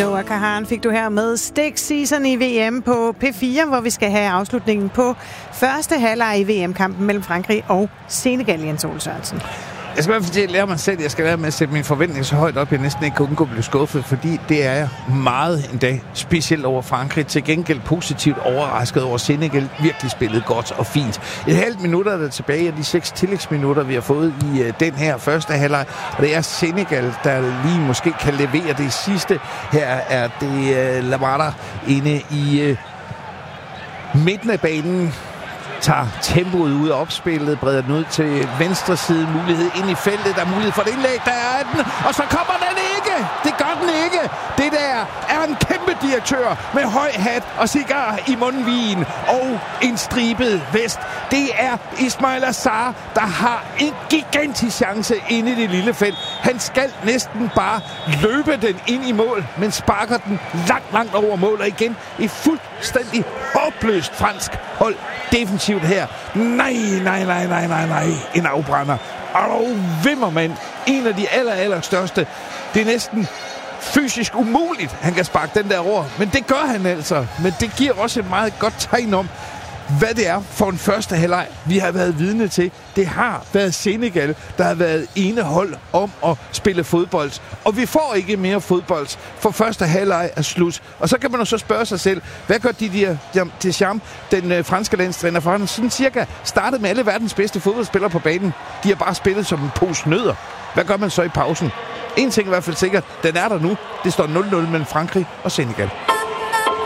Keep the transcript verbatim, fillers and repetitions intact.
Noah Kahan fik du her med Stick Season i V M på P fire, hvor vi skal have afslutningen på første halvleg i V M-kampen mellem Frankrig og Senegal, Jens Ole Sørensen. Jeg skal i hvert fald lære mig selv, jeg skal være med at sætte mine forventninger så højt op, jeg næsten ikke kunne blive skuffet, fordi det er jeg meget en dag, specielt over Frankrig. Til gengæld positivt overrasket over Senegal, virkelig spillet godt og fint. Et halvt minut er der tilbage af de seks tillægsminutter, vi har fået i uh, den her første halvleg, og det er Senegal, der lige måske kan levere det sidste. Her er det uh, Lamada inde i uh, midten af banen, tager tempoet ud af opspillet, breder den ud til venstre side, mulighed ind i feltet, der er mulighed for et indlæg, der er den, og så kommer den ikke! Det gør den ikke! Det der er en kæmpe direktør med høj hat og cigar i mundvigen og en stribet vest. Det er Ismail Assar, der har en gigantisk chance inde i det lille felt. Han skal næsten bare løbe den ind i mål, men sparker den langt, langt over mål, og igen et fuldstændig håbløst fransk hold defensivt her. Nej, nej, nej, nej, nej, nej. En afbrænder. Og Wimmermann, en af de aller, aller største. Det er næsten fysisk umuligt, han kan sparke den der over. Men det gør han altså. Men det giver også et meget godt tegn om, hvad det er for en første halvleg, vi har været vidne til. Det har været Senegal, der har været ene hold om at spille fodbold. Og vi får ikke mere fodbold, for første halvleg er slut. Og så kan man jo så spørge sig selv, hvad gør Didier Deschamps, den øh, franske landstræner, for han sådan cirka startede med alle verdens bedste fodboldspillere på banen. De har bare spillet som en pose nødder. Hvad gør man så i pausen? En ting er i hvert fald sikkert, den er der nu. Det står nul nul mellem Frankrig og Senegal.